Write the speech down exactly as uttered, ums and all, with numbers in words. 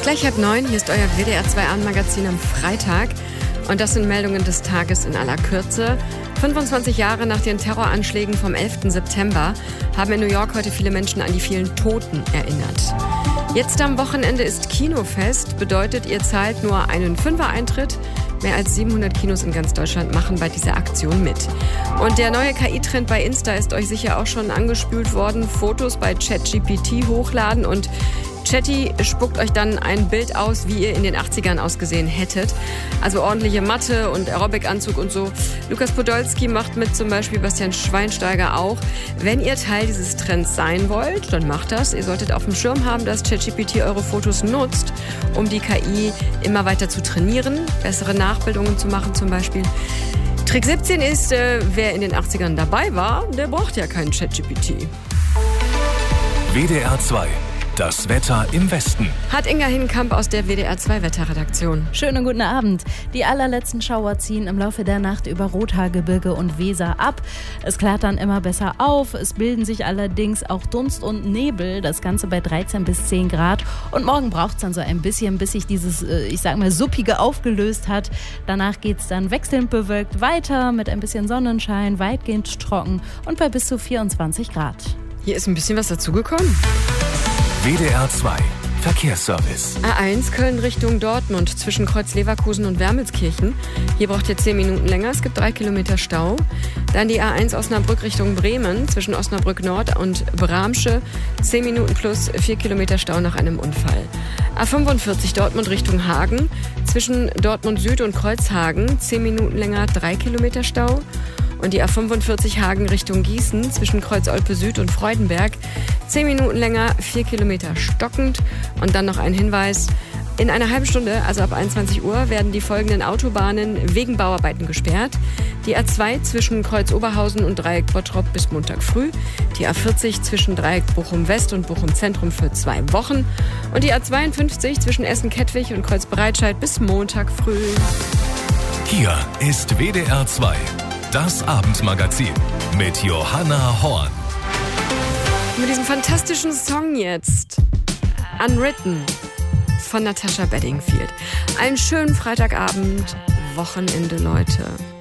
Gleich halb neun, hier ist euer W D R zwei Abendmagazin am Freitag. Und das sind Meldungen des Tages in aller Kürze. fünfundzwanzig Jahre nach den Terroranschlägen vom elften September haben in New York heute viele Menschen an die vielen Toten erinnert. Jetzt am Wochenende ist Kinofest, bedeutet, ihr zahlt nur einen Fünfer-Eintritt. Mehr als siebenhundert Kinos in ganz Deutschland machen bei dieser Aktion mit. Und der neue K I-Trend bei Insta ist euch sicher auch schon angespült worden. Fotos bei ChatGPT hochladen und Chatty spuckt euch dann ein Bild aus, wie ihr in den achtzigern ausgesehen hättet. Also ordentliche Matte und Aerobic-Anzug und so. Lukas Podolski macht mit, zum Beispiel Bastian Schweinsteiger auch. Wenn ihr Teil dieses Trends sein wollt, dann macht das. Ihr solltet auf dem Schirm haben, dass ChatGPT eure Fotos nutzt, um die K I immer weiter zu trainieren, bessere Nachbildungen zu machen zum Beispiel. Trick siebzehn ist, äh, wer in den achtzigern dabei war, der braucht ja keinen ChatGPT. W D R zwei. Das Wetter im Westen. Hat Inga Hinkamp aus der W D R zwei Wetterredaktion. Schönen guten Abend. Die allerletzten Schauer ziehen im Laufe der Nacht über Rothaargebirge und Weser ab. Es klart dann immer besser auf. Es bilden sich allerdings auch Dunst und Nebel. Das Ganze bei dreizehn bis zehn Grad. Und morgen braucht es dann so ein bisschen, bis sich dieses, ich sag mal, Suppige aufgelöst hat. Danach geht es dann wechselnd bewölkt weiter mit ein bisschen Sonnenschein, weitgehend trocken und bei bis zu vierundzwanzig Grad. Hier ist ein bisschen was dazugekommen. W D R zwei Verkehrsservice. A eins Köln Richtung Dortmund zwischen Kreuz Leverkusen und Wermelskirchen. Hier braucht ihr zehn Minuten länger. Es gibt drei Kilometer Stau. Dann die A eins Osnabrück Richtung Bremen zwischen Osnabrück Nord und Bramsche. zehn Minuten plus vier Kilometer Stau nach einem Unfall. A fünfundvierzig Dortmund Richtung Hagen zwischen Dortmund Süd und Kreuzhagen. zehn Minuten länger, drei Kilometer Stau. Und die A fünfundvierzig Hagen Richtung Gießen zwischen Kreuz Olpe Süd und Freudenberg. zehn Minuten länger, vier Kilometer stockend. Und dann noch ein Hinweis. In einer halben Stunde, also ab einundzwanzig Uhr, werden die folgenden Autobahnen wegen Bauarbeiten gesperrt. Die A zwei zwischen Kreuz Oberhausen und Dreieck Bottrop bis Montag früh. Die A vierzig zwischen Dreieck Bochum West und Bochum Zentrum für zwei Wochen. Und die A zweiundfünfzig zwischen Essen-Kettwig und Kreuz Breitscheid bis Montag früh. Hier ist W D R zwei. Das Abendmagazin mit Johanna Horn. Mit diesem fantastischen Song jetzt. Unwritten von Natasha Bedingfield. Einen schönen Freitagabend, Wochenende, Leute.